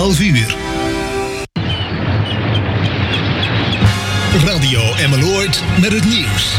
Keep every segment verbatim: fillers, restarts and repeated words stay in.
twaalf uur. Radio Emmeloord met het nieuws.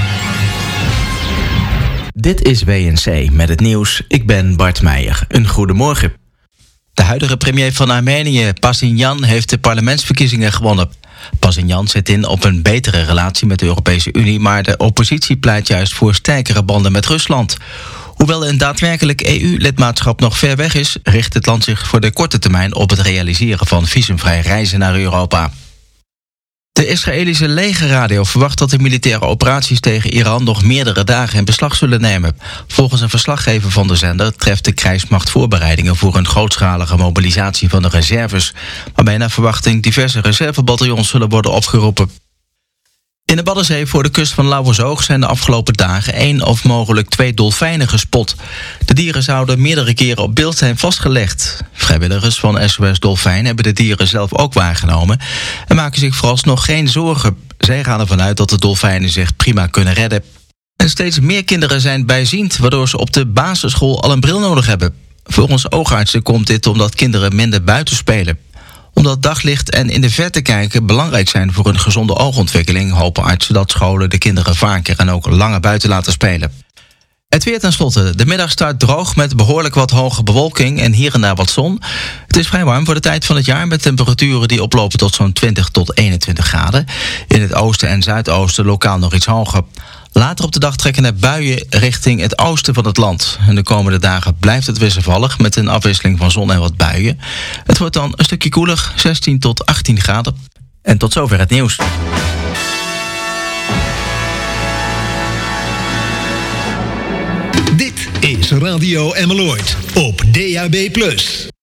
Dit is W N C met het nieuws. Ik ben Bart Meijer. Een goedemorgen. De huidige premier van Armenië, Pashinyan, heeft de parlementsverkiezingen gewonnen. Pashinyan zet in op een betere relatie met de Europese Unie, maar de oppositie pleit juist voor sterkere banden met Rusland. Hoewel een daadwerkelijk E U-lidmaatschap nog ver weg is, richt het land zich voor de korte termijn op het realiseren van visumvrij reizen naar Europa. De Israëlische legerradio verwacht dat de militaire operaties tegen Iran nog meerdere dagen in beslag zullen nemen. Volgens een verslaggever van de zender treft de krijgsmacht voorbereidingen voor een grootschalige mobilisatie van de reserves, waarbij naar verwachting diverse reservebataljons zullen worden opgeroepen. In de Waddenzee voor de kust van Lauwersoog zijn de afgelopen dagen één of mogelijk twee dolfijnen gespot. De dieren zouden meerdere keren op beeld zijn vastgelegd. Vrijwilligers van S O S Dolfijn hebben de dieren zelf ook waargenomen en maken zich vooralsnog geen zorgen. Zij gaan ervan uit dat de dolfijnen zich prima kunnen redden. En steeds meer kinderen zijn bijziend, waardoor ze op de basisschool al een bril nodig hebben. Volgens oogartsen komt dit omdat kinderen minder buiten spelen. Omdat daglicht en in de verte kijken belangrijk zijn voor een gezonde oogontwikkeling, hopen artsen dat scholen de kinderen vaker en ook langer buiten laten spelen. Het weer tenslotte. De middag start droog met behoorlijk wat hoge bewolking en hier en daar wat zon. Het is vrij warm voor de tijd van het jaar met temperaturen die oplopen tot zo'n twintig tot eenentwintig graden. In het oosten en zuidoosten lokaal nog iets hoger. Later op de dag trekken er buien richting het oosten van het land. En de komende dagen blijft het wisselvallig met een afwisseling van zon en wat buien. Het wordt dan een stukje koeler, zestien tot achttien graden. En tot zover het nieuws. Dit is Radio Emmeloord op D A B plus.